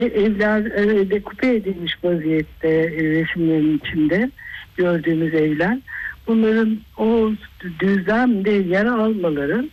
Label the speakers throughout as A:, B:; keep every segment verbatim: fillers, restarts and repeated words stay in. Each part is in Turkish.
A: evler e, dekupe edilmiş vaziyette e, resimlerin içinde gördüğümüz evler. Bunların o düzlemde yer almaları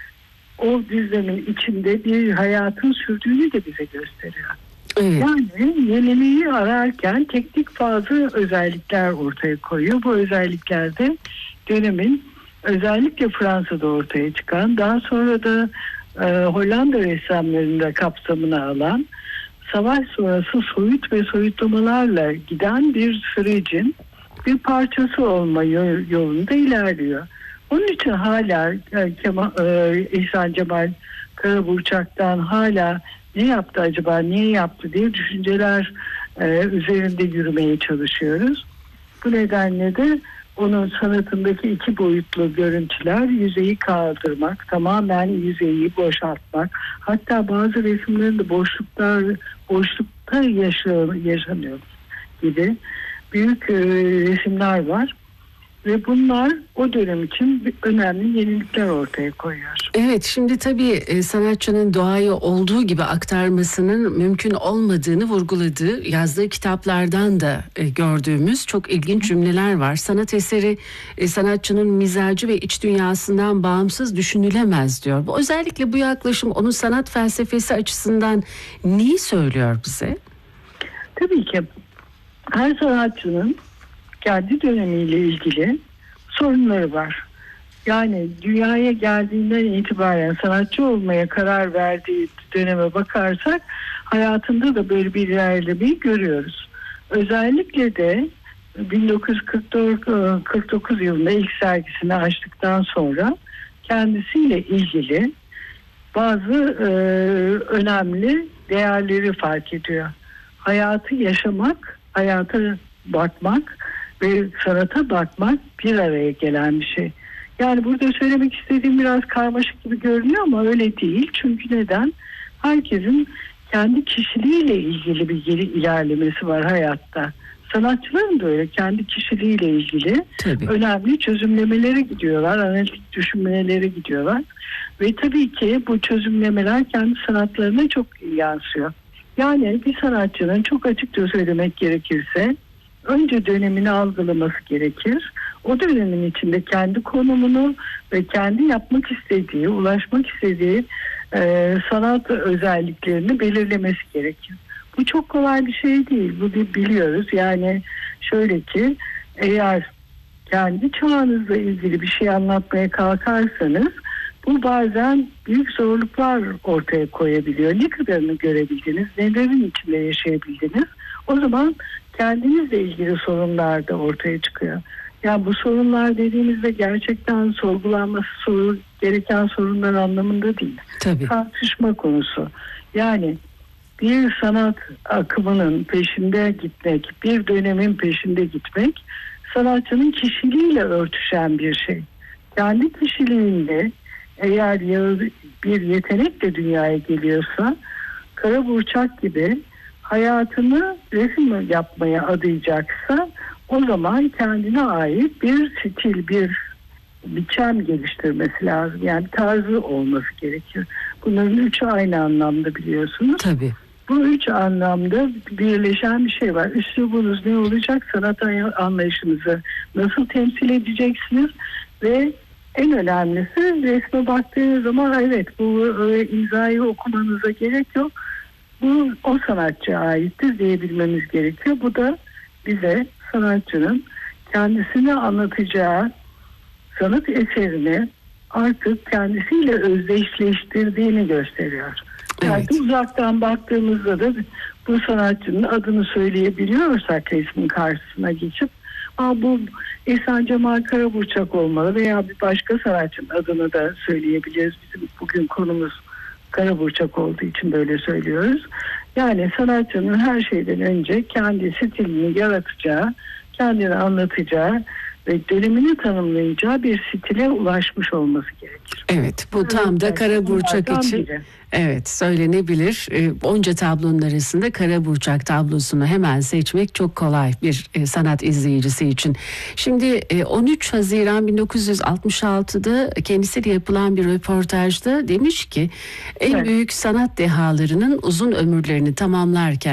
A: o düzlemin içinde bir hayatın sürdüğünü de bize gösteriyor.
B: Evet.
A: Yani yeniliği ararken teknik bazı özellikler ortaya koyuyor. Bu özelliklerde dönemin özellikle Fransa'da ortaya çıkan, daha sonra da e, Hollanda ressamlarında kapsamına alan, savaş sonrası soyut ve soyutlamalarla giden bir sürecin bir parçası olma yolunda ilerliyor. Onun için hala e, Kemal, e, İhsan Cemal Karaburçak'tan hala ne yaptı acaba, niye yaptı diye düşünceler e, üzerinde yürümeye çalışıyoruz. Bu nedenle de onun sanatındaki iki boyutlu görüntüler, yüzeyi kaldırmak, tamamen yüzeyi boşaltmak, hatta bazı resimlerinde boşluklar, boşlukta yaşıyor, yaşanıyor gibi büyük e, resimler var. Ve bunlar o dönem için önemli yenilikler ortaya koyuyor.
B: Evet, şimdi tabii e, sanatçının doğayı olduğu gibi aktarmasının mümkün olmadığını vurguladığı, yazdığı kitaplardan da e, gördüğümüz çok ilginç cümleler var. Sanat eseri e, sanatçının mizacı ve iç dünyasından bağımsız düşünülemez diyor. Bu, özellikle bu yaklaşım onun sanat felsefesi açısından neyi söylüyor bize?
A: Tabii ki her sanatçının kendi dönemiyle ilgili sorunları var. Yani dünyaya geldiğinden itibaren sanatçı olmaya karar verdiği döneme bakarsak hayatında da böyle bir ilerlemeyi görüyoruz. Özellikle de bin dokuz yüz kırk dokuz yılında ilk sergisini açtıktan sonra kendisiyle ilgili bazı e, önemli değerleri fark ediyor. Hayatı yaşamak, hayata bakmak ve sanata bakmak bir araya gelen bir şey. Yani burada söylemek istediğim biraz karmaşık gibi görünüyor ama öyle değil. Çünkü neden? Herkesin kendi kişiliğiyle ilgili bir geri ilerlemesi var hayatta. Sanatçıların da öyle kendi kişiliğiyle ilgili tabii önemli çözümlemelere gidiyorlar, analitik düşünmelere gidiyorlar. Ve tabii ki bu çözümlemeler kendi sanatlarına çok yansıyor. Yani bir sanatçının çok açıkça söylemek gerekirse önce dönemini algılaması gerekir. O dönemin içinde kendi konumunu ve kendi yapmak istediği, ulaşmak istediği e, sanat özelliklerini belirlemesi gerekir. Bu çok kolay bir şey değil. Bunu biliyoruz. Yani şöyle ki eğer kendi çağınızla ilgili bir şey anlatmaya kalkarsanız bu bazen büyük zorluklar ortaya koyabiliyor. Ne kadarını görebildiniz, nelerin içinde yaşayabildiniz. O zaman kendinizle ilgili sorunlar da ortaya çıkıyor. Yani bu sorunlar dediğimizde gerçekten sorgulanması soru, gereken sorunlar anlamında değil.
B: Tabii.
A: Tartışma konusu. Yani bir sanat akımının peşinde gitmek, bir dönemin peşinde gitmek sanatçının kişiliğiyle örtüşen bir şey. Kendi kişiliğinde eğer bir yetenekle dünyaya geliyorsa Karaburçak gibi hayatını resim yapmaya adayacaksa o zaman kendine ait bir stil, bir biçim geliştirmesi lazım. Yani tarzı olması gerekir. Bunların üçü aynı anlamda biliyorsunuz.
B: Tabii.
A: Bu üç anlamda birleşen bir şey var. Üslubunuz ne olacak? Sanat anlayışınızı nasıl temsil edeceksiniz? Ve en önemlisi resme baktığınız zaman evet bu e, imzayı okumanıza gerek yok. Bu o sanatçıya aittir diyebilmemiz gerekiyor. Bu da bize sanatçının kendisini anlatacağı sanat eserini artık kendisiyle özdeşleştirdiğini gösteriyor. Yani evet. Uzaktan baktığımızda da bu sanatçının adını söyleyebiliyorsak resmin karşısına geçip Aa, bu İhsan Cemal Karaburçak olmalı veya bir başka sanatçının adını da söyleyebiliriz. Bizim bugün konumuz Karaburçak olduğu için böyle söylüyoruz. Yani sanatçının her şeyden önce kendi stilini yaratacağı, kendini anlatacağı ve dönemini tanımlayacağı bir stile ulaşmış olması gerekir.
B: Evet, bu tam da Karaburçak için biri. Evet söylenebilir. E, onca tablonun arasında Karaburçak tablosunu hemen seçmek çok kolay bir e, sanat izleyicisi için. Şimdi e, on üç Haziran bin dokuz yüz altmış altıda kendisiyle yapılan bir röportajda demiş ki en evet. büyük sanat dehalarının uzun ömürlerini tamamlarken